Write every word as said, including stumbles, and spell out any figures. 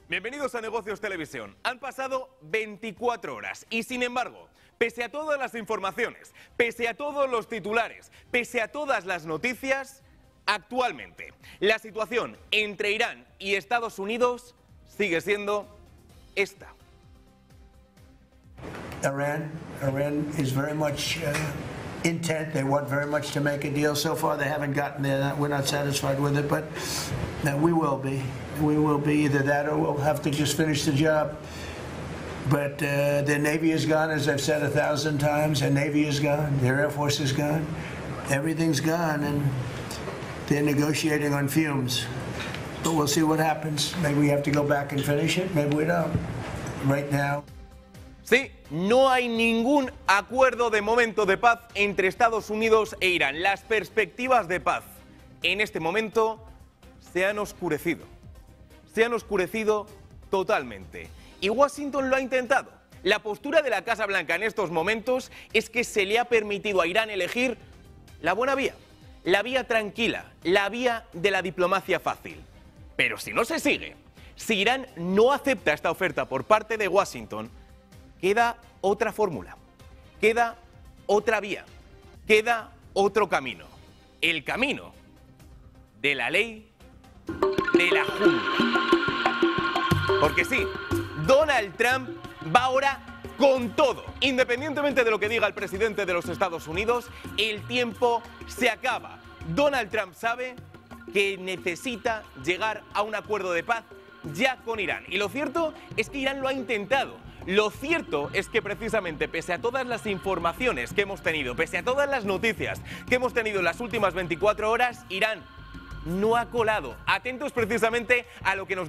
Bienvenidos a Negocios Televisión. Han pasado veinticuatro horas y, sin embargo, pese a todas las informaciones, pese a todos los titulares, pese a todas las noticias, actualmente la situación entre Irán y Estados Unidos sigue siendo esta. Iran, Iran is very much uh, intent. They want very much to make a deal. So far, they haven't gotten there. We're not satisfied with it, but uh, we will be. We will be either that or we'll have to just finish the job. But uh, their Navy is gone, as I've said a thousand times. Their Navy is gone. Their Air Force is gone. Everything's gone, and they're negotiating on fumes. But we'll see what happens. Maybe we have to go back and finish it. Maybe we don't. Right now. Sí, no hay ningún acuerdo de momento de paz entre Estados Unidos e Irán. Las perspectivas de paz en este momento se han oscurecido. Se han oscurecido totalmente. Y Washington lo ha intentado. La postura de la Casa Blanca en estos momentos es que se le ha permitido a Irán elegir la buena vía, la vía tranquila, la vía de la diplomacia fácil. Pero si no se sigue, si Irán no acepta esta oferta por parte de Washington, queda otra fórmula, queda otra vía, queda otro camino. El camino de la ley de la jungla. Porque sí, Donald Trump va ahora con todo. Independientemente de lo que diga el presidente de los Estados Unidos, el tiempo se acaba. Donald Trump sabe que necesita llegar a un acuerdo de paz ya con Irán. Y lo cierto es que Irán lo ha intentado. Lo cierto es que precisamente pese a todas las informaciones que hemos tenido, pese a todas las noticias que hemos tenido en las últimas veinticuatro horas, Irán no ha colado. Atentos precisamente a lo que nos